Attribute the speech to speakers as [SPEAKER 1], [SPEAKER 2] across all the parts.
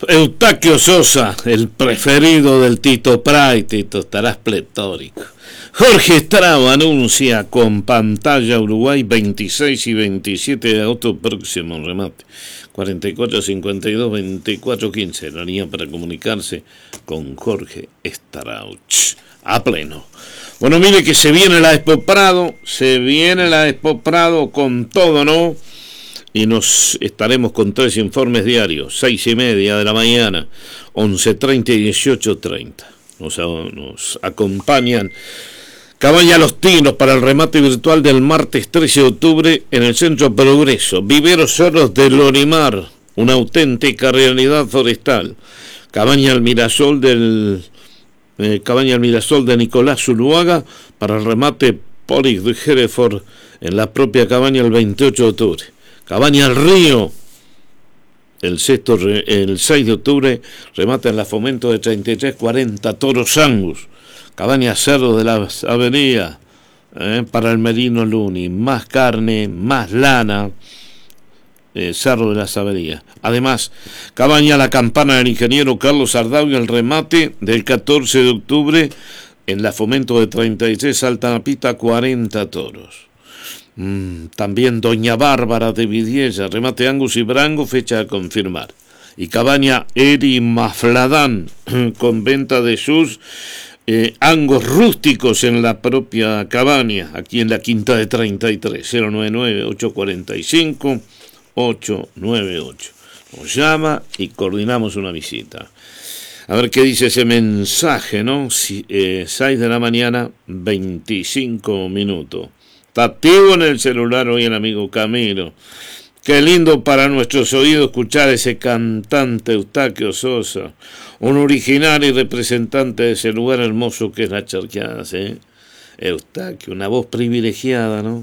[SPEAKER 1] Eustaquio Sosa, el preferido del Tito Pray. Tito, estarás pletórico. Jorge Estrao anuncia con pantalla Uruguay 26 y 27 de agosto próximo remate. 44 52 24 15. La línea para comunicarse con Jorge Estrao. A pleno. Bueno, mire que se viene la Expo Prado con todo, ¿no? Y nos estaremos con 3 informes diarios, 6:30 de la mañana, 11:30 y 18:30. Nos acompañan Cabaña Los Tinos para el remate virtual del martes 13 de octubre en el Centro Progreso. Viveros Cerros de Lorimar, una auténtica realidad forestal. Cabaña El Mirasol de Nicolás Zuluaga para el remate Polis de Hereford en la propia cabaña el 28 de octubre. Cabaña El Río, el 6 de octubre, remata en la Fomento de 3340 Toros Angus. Cabaña Cerro de las Avenidas, para el Merino Luni, más carne, más lana, Cerro de las Avenidas. Además, Cabaña La Campana del Ingeniero Carlos Ardavio, el remate del 14 de octubre, en la Fomento de 33 Saltanapita 40 toros. También Doña Bárbara de Vidiella, remate Angus y Brango, fecha a confirmar. Y Cabaña Eri Mafladán, con venta de sus Angus rústicos en la propia cabaña, aquí en la Quinta de 33, 099-845-898. Nos llama y coordinamos una visita. A ver qué dice ese mensaje, ¿no? 6 de la mañana, 25 minutos. Está activo en el celular hoy el amigo Camilo. Qué lindo para nuestros oídos escuchar ese cantante Eustaquio Sosa, un original y representante de ese lugar hermoso que es la Charqueada, ¿sí? Eustaquio, una voz privilegiada, ¿no?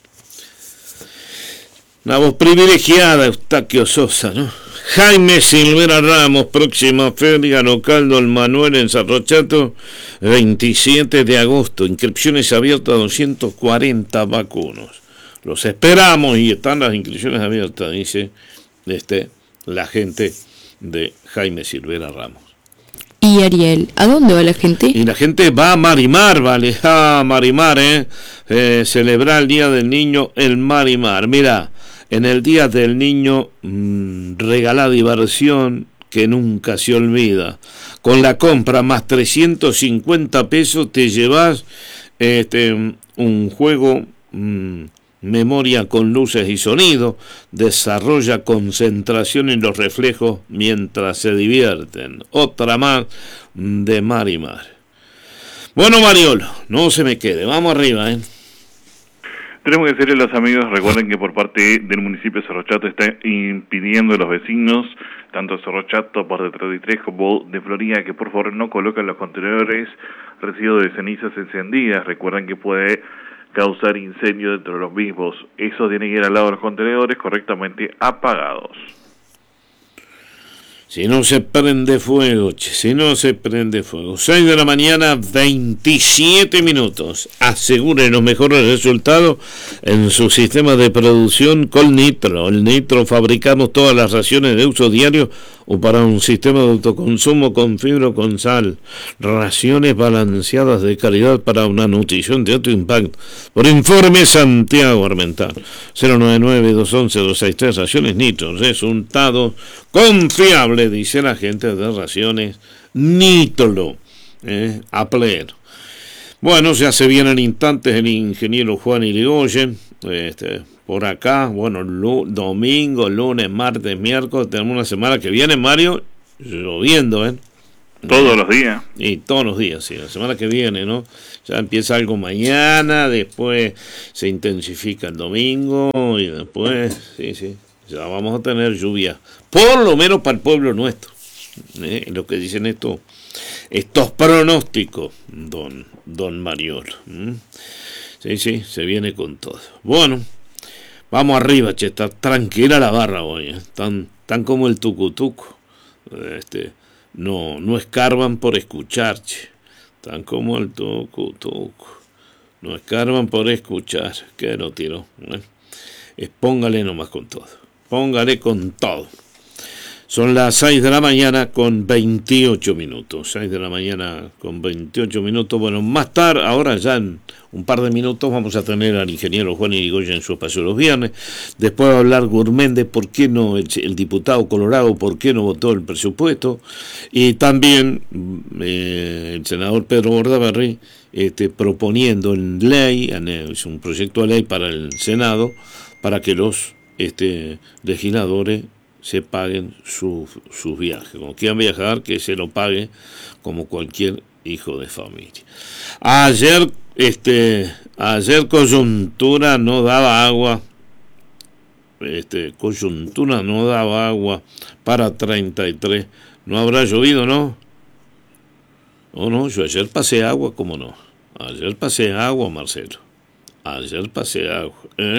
[SPEAKER 1] Una voz privilegiada, Eustaquio Sosa, ¿no? Jaime Silvera Ramos, próxima feria local Don Manuel en Sarrochato, 27 de agosto. Inscripciones abiertas a 240 vacunos. Los esperamos y están las inscripciones abiertas, dice la gente de Jaime Silvera Ramos.
[SPEAKER 2] Y Ariel, ¿a dónde va la gente?
[SPEAKER 1] Y la gente va a Marimar, vale, a Marimar, celebrar el Día del Niño en Marimar. Mira, en el Día del Niño, regala diversión que nunca se olvida. Con la compra más 350 pesos te llevas un juego, memoria con luces y sonido, desarrolla concentración en los reflejos mientras se divierten. Otra más de Marimar. Bueno, Mariolo, no se me quede, vamos arriba,
[SPEAKER 3] Tenemos que decirle a los amigos, recuerden que por parte del municipio de Cerro Chato está impidiendo a los vecinos, tanto de Cerro Chato, por de 33 como de Florida, que por favor no coloquen los contenedores residuos de cenizas encendidas. Recuerden que puede causar incendio dentro de los mismos. Eso tiene que ir al lado de los contenedores correctamente apagados.
[SPEAKER 1] Si no se prende fuego, si no se prende fuego. 6 de la mañana, 27 minutos. Aseguren los mejores resultados en su sistema de producción con Nitro. El Nitro fabricamos todas las raciones de uso diario o para un sistema de autoconsumo con fibra o con sal. Raciones balanceadas de calidad para una nutrición de alto impacto. Por informe Santiago Armental. 099-211-263. Raciones Nitro. Resultados confiables, dice la gente de Raciones Nitro. A pleno. Bueno, ya se vienen instantes el ingeniero Juan Irigoyen. Por acá, bueno, domingo, lunes, martes, miércoles, tenemos una semana que viene, Mario, lloviendo,
[SPEAKER 3] Todos los días.
[SPEAKER 1] Y todos los días, sí, la semana que viene, ¿no? Ya empieza algo mañana, después se intensifica el domingo y después, sí, ya vamos a tener lluvia, por lo menos para el pueblo nuestro, lo que dicen estos pronósticos, don Mariolo. Sí, se viene con todo. Bueno, vamos arriba, está tranquila la barra hoy, tan como el tucutuco, no escarban por escuchar, tan como el tucutuco, no escarban por escuchar, que no tiró, póngale nomás con todo, póngale con todo. Son las 6 de la mañana con 28 minutos. 6 de la mañana con 28 minutos. Bueno, más tarde, ahora ya en un par de minutos vamos a tener al ingeniero Juan Irigoyen en su espacio los viernes. Después va a hablar Gurmén de por qué no, el diputado Colorado, por qué no votó el presupuesto. Y también el senador Pedro Bordaberry proponiendo en ley, es un proyecto de ley para el Senado, para que los legisladores se paguen sus viajes. Como quieran viajar, que se lo pague como cualquier hijo de familia. Ayer coyuntura no daba agua. Coyuntura no daba agua para 33. No habrá llovido, ¿no? No, yo ayer pasé agua, ¿cómo no? Ayer pasé agua, Marcelo. Ayer pasé agua.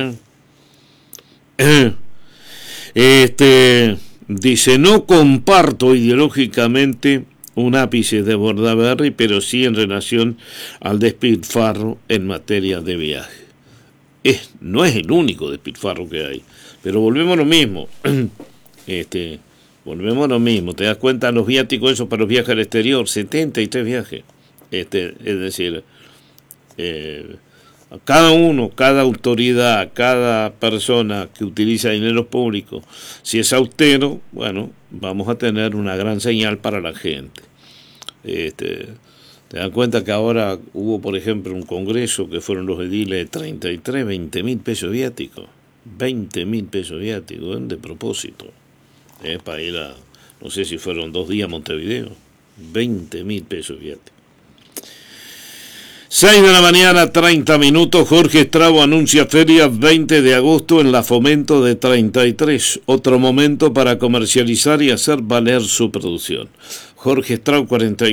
[SPEAKER 1] Dice, no comparto ideológicamente un ápice de Bordaberry, pero sí en relación al despilfarro en materia de viaje. No es el único despilfarro que hay, pero volvemos a lo mismo. Volvemos a lo mismo. Te das cuenta, los viáticos esos para los viajes al exterior, 73 viajes. Es decir, cada uno, cada autoridad, cada persona que utiliza dinero público, si es austero, bueno, vamos a tener una gran señal para la gente. Te dan cuenta que ahora hubo, por ejemplo, un congreso que fueron los ediles de 33, 20 mil pesos viáticos. 20 mil pesos viáticos, de propósito. Para ir a, no sé si fueron 2 días a Montevideo. 20 mil pesos viáticos. 6 de la mañana, 30 minutos. Jorge Estrabo anuncia feria 20 de agosto en la Fomento de 33. Otro momento para comercializar y hacer valer su producción. Jorge Estrabo,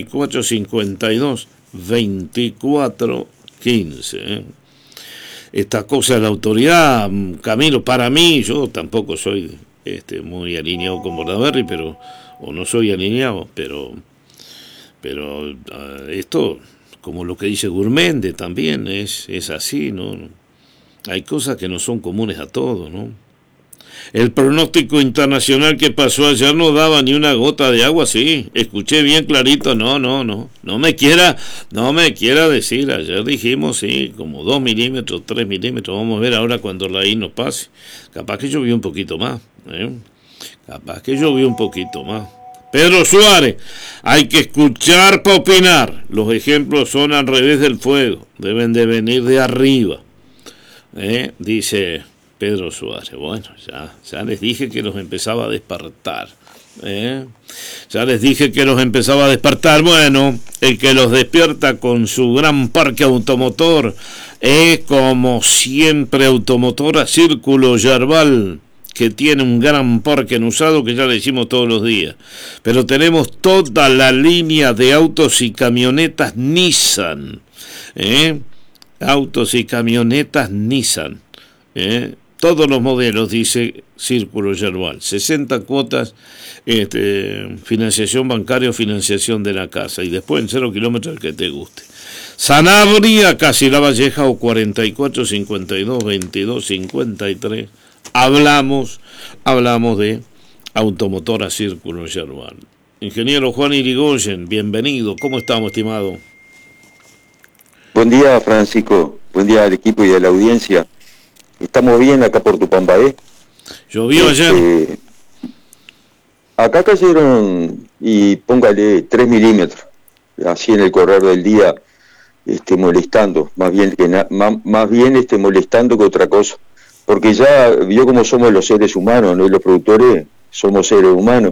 [SPEAKER 1] 4452-2415. Esta cosa de la autoridad, Camilo, para mí, yo tampoco soy muy alineado con Bordaberry, o no soy alineado, pero esto, como lo que dice Gurmende también, es así, ¿no? Hay cosas que no son comunes a todos, ¿no? El pronóstico internacional que pasó ayer no daba ni una gota de agua, sí, escuché bien clarito, no me quiera decir, ayer dijimos, sí, como 2 milímetros, 3 milímetros, vamos a ver ahora cuando la I nos pase, capaz que llovió un poquito más, Pedro Suárez, hay que escuchar para opinar. Los ejemplos son al revés del fuego, deben de venir de arriba. Dice Pedro Suárez. Bueno, ya les dije que los empezaba a despertar. Bueno, el que los despierta con su gran parque automotor es, como siempre, Automotora Círculo Yerbal, que tiene un gran parque en usado que ya le decimos todos los días. Pero tenemos toda la línea de autos y camionetas Nissan. Autos y camionetas Nissan. Todos los modelos, dice Círculo Yerbal. 60 cuotas, financiación bancaria o financiación de la casa. Y después en 0 kilómetros el que te guste. Sanabria, Casi La Valleja, o 4452-2253. Hablamos de Automotora Círculo Yerbal. Ingeniero Juan Irigoyen, bienvenido. ¿Cómo estamos, estimado?
[SPEAKER 4] Buen día, Francisco. Buen día al equipo y a la audiencia. Estamos bien acá por Tupambaé.
[SPEAKER 1] ¿Llovió ayer?
[SPEAKER 4] Acá cayeron, y póngale 3 milímetros, así en el correr del día, molestando, más bien molestando que otra cosa. Porque ya vio cómo somos los seres humanos, ¿no? Y los productores somos seres humanos.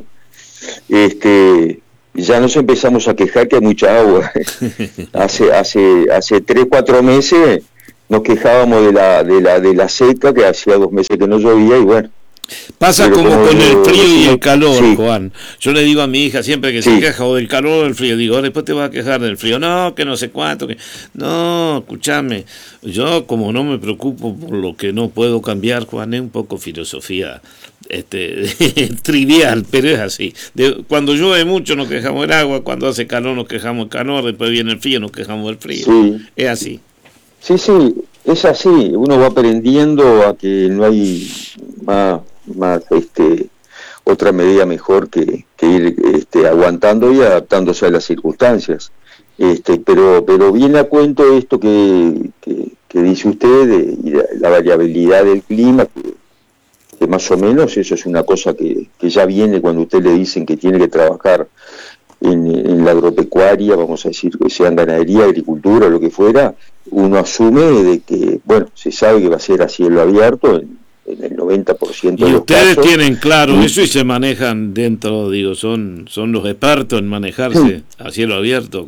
[SPEAKER 4] Ya nos empezamos a quejar que hay mucha agua. hace 3-4 meses nos quejábamos de la seca, que hacía 2 meses que no llovía, y bueno.
[SPEAKER 1] Pasa como con el frío y el calor,
[SPEAKER 4] sí.
[SPEAKER 1] Juan. Yo le digo a mi hija siempre que se queja o del calor o del frío, digo, después te vas a quejar del frío. No, que no sé cuánto. No, escúchame. Yo, como no me preocupo por lo que no puedo cambiar, Juan, es un poco filosofía trivial, pero es así. Cuando llueve mucho nos quejamos del agua, cuando hace calor nos quejamos del calor, después viene el frío nos quejamos del frío.
[SPEAKER 4] Sí.
[SPEAKER 1] Es así.
[SPEAKER 4] Sí, es así. Uno va aprendiendo a que no hay más otra medida mejor que ir aguantando y adaptándose a las circunstancias. Pero viene a cuento esto que dice usted, y la variabilidad del clima, que más o menos eso es una cosa que ya viene cuando usted le dicen que tiene que trabajar en la agropecuaria, vamos a decir, que sea en ganadería, agricultura, lo que fuera, uno asume de que, bueno, se sabe que va a ser a cielo abierto en el 90% de
[SPEAKER 1] y
[SPEAKER 4] los
[SPEAKER 1] ustedes
[SPEAKER 4] casos.
[SPEAKER 1] tienen claro eso y se manejan dentro, digo, son los expertos en manejarse a cielo abierto.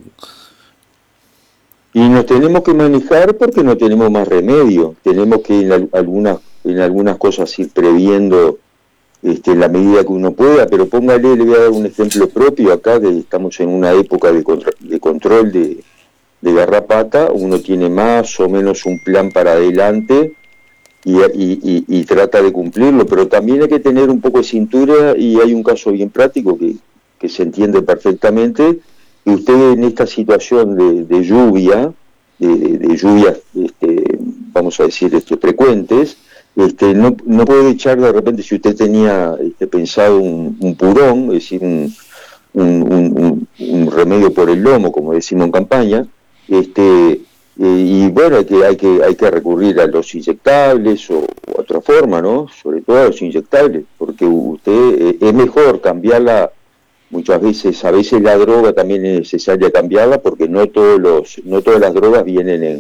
[SPEAKER 4] Y nos tenemos que manejar porque no tenemos más remedio. Tenemos que en algunas cosas ir previendo en la medida que uno pueda, pero póngale, le voy a dar un ejemplo propio acá, que estamos en una época de control de garrapata. Uno tiene más o menos un plan para adelante y trata de cumplirlo, pero también hay que tener un poco de cintura, y hay un caso bien práctico que se entiende perfectamente. Y usted en esta situación de lluvia, de lluvias, vamos a decir, frecuentes, no puede echar de repente, si usted tenía pensado un purón, es decir, un remedio por el lomo, como decimos en campaña, y bueno, hay que recurrir a los inyectables o otra forma, ¿no? Sobre todo a los inyectables, porque usted es mejor cambiarla. Muchas veces, a veces la droga también es necesaria cambiarla, porque no todas las drogas vienen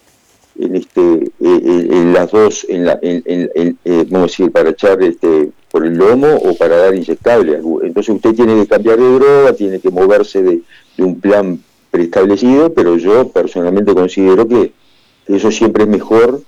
[SPEAKER 4] en las dos, vamos a decir, para echar por el lomo o para dar inyectable. Entonces usted tiene que cambiar de droga, tiene que moverse de un plan preestablecido, pero yo personalmente considero que eso siempre es mejor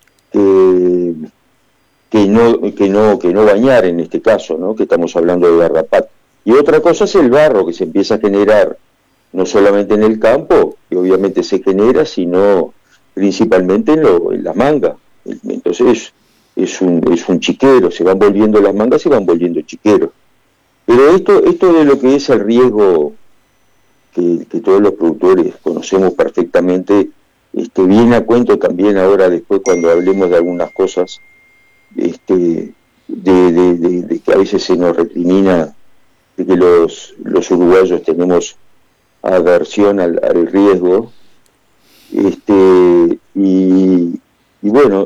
[SPEAKER 4] que no bañar en este caso, ¿no? Que estamos hablando de garrapata. Y otra cosa es el barro que se empieza a generar no solamente en el campo, que obviamente se genera, sino principalmente en las mangas. Entonces es un chiquero, se van volviendo las mangas, se van volviendo chiqueros. Pero esto de lo que es el riesgo que todos los productores conocemos perfectamente, viene a cuento también ahora, después, cuando hablemos de algunas cosas, de que a veces se nos recrimina de que los uruguayos tenemos aversión al riesgo, y bueno,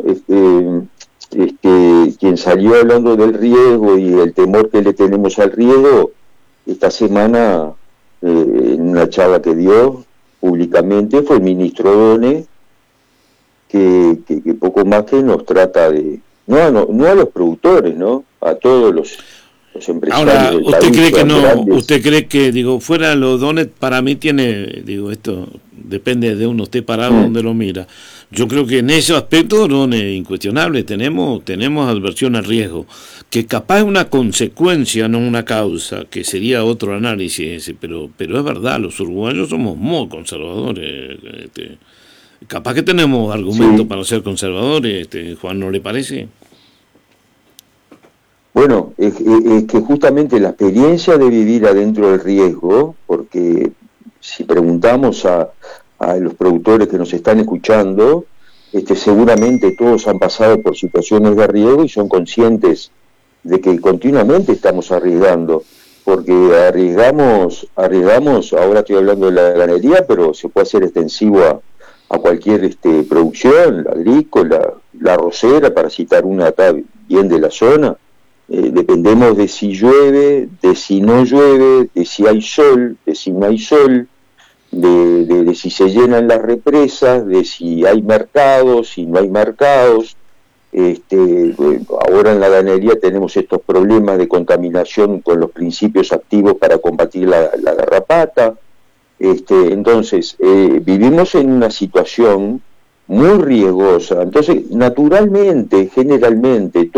[SPEAKER 4] quien salió hablando del riesgo y el temor que le tenemos al riesgo, esta semana, en una charla que dio públicamente, fue el ministro Done, que poco más que nos trata de, no a los productores, ¿no? A todos los empresarios.
[SPEAKER 1] Ahora,
[SPEAKER 4] del
[SPEAKER 1] ¿usted
[SPEAKER 4] país,
[SPEAKER 1] cree que no?
[SPEAKER 4] grandes.
[SPEAKER 1] ¿Usted cree que, digo, fuera los dones, para mí tiene, digo, esto depende de uno, esté parado donde lo mira? Yo creo que en ese aspecto, dones incuestionable, tenemos adversión al riesgo, que capaz es una consecuencia, no una causa, que sería otro análisis ese, pero es verdad, los uruguayos somos muy conservadores. Capaz que tenemos argumentos para ser conservadores, Juan, ¿no le parece?
[SPEAKER 4] Bueno, es que justamente la experiencia de vivir adentro del riesgo, porque si preguntamos a los productores que nos están escuchando, seguramente todos han pasado por situaciones de riesgo y son conscientes de que continuamente estamos arriesgando, porque arriesgamos, ahora estoy hablando de la ganadería, pero se puede hacer extensivo a cualquier producción, la agrícola, la arrocera, para citar una acá bien de la zona. Dependemos de si llueve, de si no llueve, de si hay sol, de si no hay sol, de si se llenan las represas, de si hay mercados, si no hay mercados. Ahora en la ganadería tenemos estos problemas de contaminación con los principios activos para combatir la garrapata. Entonces, vivimos en una situación muy riesgosa. Entonces, naturalmente, generalmente,